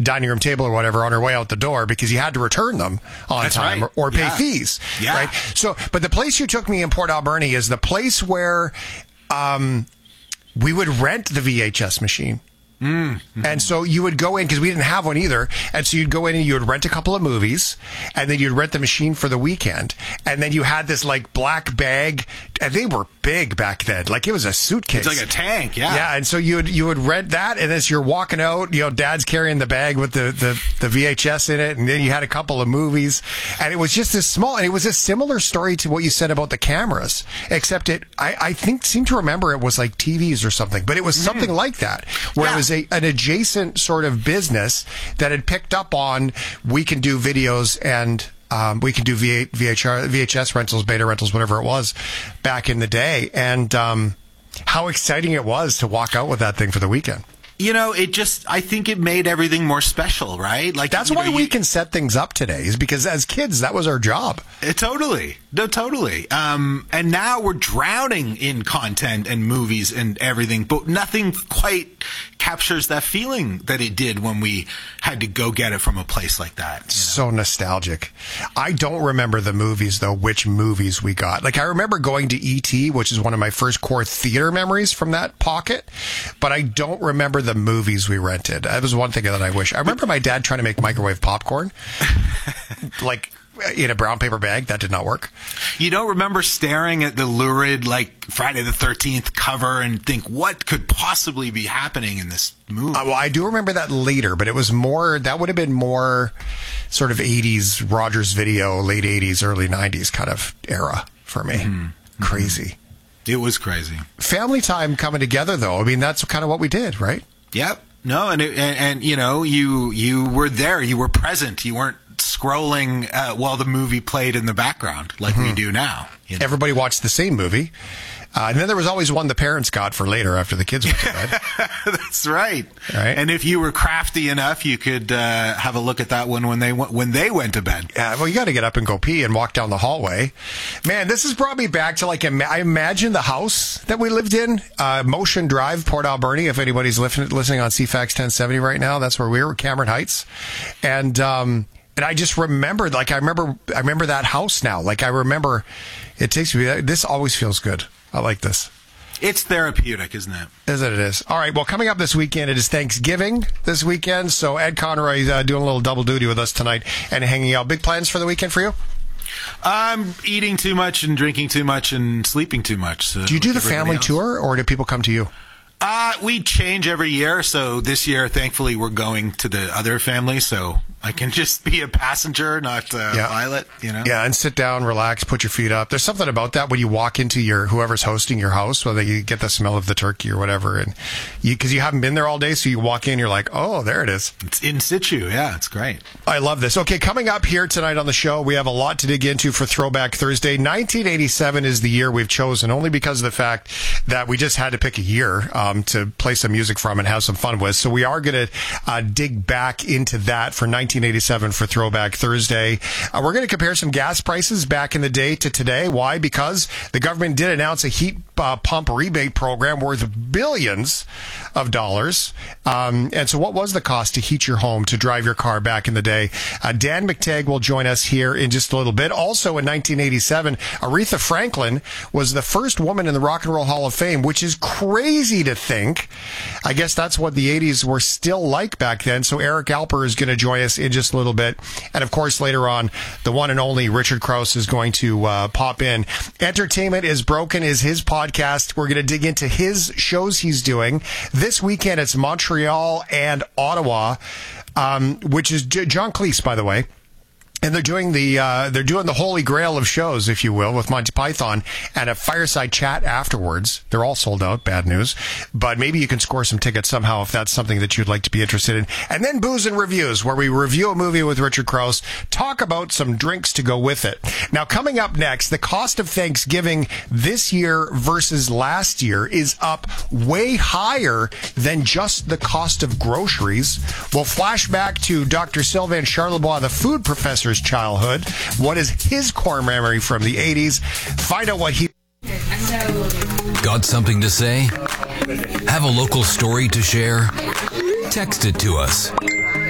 dining room table or whatever on her way out the door because you had to return them on time or pay fees. Yeah. Right. So, but the place you took me in Port Alberni is the place where we would rent the VHS machine. Mm-hmm. And so you would go in because we didn't have one either. And so you'd go in and you would rent a couple of movies and then you'd rent the machine for the weekend. And then you had this like black bag and they were big back then. Like it was a suitcase. It's like a tank. Yeah. Yeah. And so you would rent that. And as you're walking out, dad's carrying the bag with the VHS in it. And then you had a couple of movies and it was just this small, and it was a similar story to what you said about the cameras, except I seem to remember it was like TVs or something, but it was something like that where it was an adjacent sort of business that had picked up on we can do videos and we can do VHS rentals, beta rentals, whatever it was back in the day. And how exciting it was to walk out with that thing for the weekend. I think it made everything more special, right? Like that's why we can set things up today, is because as kids, that was our job. Totally. No, totally. And now we're drowning in content and movies and everything, but nothing quite captures that feeling that it did when we had to go get it from a place like that. So nostalgic. I don't remember the movies, though, which movies we got. Like, I remember going to E.T., which is one of my first core theater memories from that pocket, but I don't remember the movies we rented. That was one thing that I wish. I remember my dad trying to make microwave popcorn, like in a brown paper bag. That did not work. You don't remember staring at the lurid, like, Friday the 13th cover and think, what could possibly be happening in this movie? Well, I do remember that later, but it was more, that would have been more sort of 80s Rogers Video, late 80s, early 90s kind of era for me. Mm-hmm. Crazy. It was crazy. Family time coming together, though. I mean, that's kind of what we did, right? Yep. No, and you were there. You were present. You weren't scrolling while the movie played in the background like we do now. Everybody watched the same movie. And then there was always one the parents got for later after the kids went to bed. That's right. And if you were crafty enough, you could have a look at that one when they went to bed. Yeah, well, you got to get up and go pee and walk down the hallway. Man, this has brought me back to I imagine the house that we lived in, Motion Drive, Port Alberni. If anybody's listening on CFAX 1070 right now, that's where we were, Cameron Heights, and I just remembered, I remember that house now. Like I remember, it takes me. This always feels good. I like this. It's therapeutic, isn't it? Is it? It is. All right. Well, coming up this weekend, it is Thanksgiving this weekend. So Ed Conroy doing a little double duty with us tonight and hanging out. Big plans for the weekend for you? I'm eating too much and drinking too much and sleeping too much. So do you do the family tour, or do people come to you? We change every year. So this year, thankfully, we're going to the other family. So I can just be a passenger, not a pilot, Yeah, and sit down, relax, put your feet up. There's something about that when you walk into whoever's hosting your house, whether you get the smell of the turkey or whatever, and because you haven't been there all day, so you walk in, you're like, oh, there it is. It's in situ. Yeah, it's great. I love this. Okay, coming up here tonight on the show, we have a lot to dig into for Throwback Thursday. 1987 is the year we've chosen, only because of the fact that we just had to pick a year to play some music from and have some fun with. So we are going to dig back into that for 1987 for Throwback Thursday. We're going to compare some gas prices back in the day to today. Why? Because the government did announce a heat pump rebate program worth billions of dollars. And so what was the cost to heat your home, to drive your car back in the day? Dan McTagg will join us here in just a little bit. Also in 1987, Aretha Franklin was the first woman in the Rock and Roll Hall of Fame, which is crazy to think. I guess that's what the 80s were still like back then. So Eric Alper is going to join us in just a little bit. And of course, later on, the one and only Richard Krause is going to pop in. Entertainment is Broken is his podcast. We're going to dig into his shows he's doing. This weekend, it's Montreal and Ottawa, which is John Cleese, by the way. And they're doing the holy grail of shows, if you will, with Monty Python and a fireside chat afterwards. They're all sold out. Bad news. But maybe you can score some tickets somehow if that's something that you'd like to be interested in. And then Booze and Reviews, where we review a movie with Richard Krause, talk about some drinks to go with it. Now, coming up next, the cost of Thanksgiving this year versus last year is up way higher than just the cost of groceries. We'll flash back to Dr. Sylvain Charlebois, the food professor's childhood. What is his core memory from the 80s? Find out what he... Got something to say? Have a local story to share? Text it to us